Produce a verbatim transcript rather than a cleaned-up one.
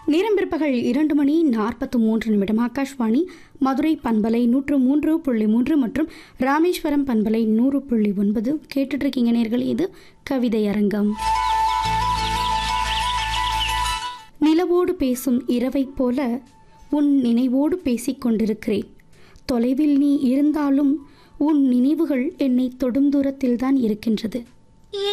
நேரம் பிற்பகல் இரண்டு மணி நாற்பத்து மூன்று நிமிடம். ஆகாஷ்வாணி மதுரை பண்பலை நூற்று மூன்று புள்ளி மூன்று மற்றும் ராமேஸ்வரம் பண்பலை நூறு புள்ளி ஒன்பது கேட்டுட்டு இருக்கீங்க நேர்கள். இது கவிதை அரங்கம். நிலவோடு பேசும் இரவை போல உன் நினைவோடு பேசிக் கொண்டிருக்கிறேன். தொலைவில் நீ இருந்தாலும் உன் நினைவுகள் என்னை தொடும் தூரத்தில்தான் இருக்கின்றது.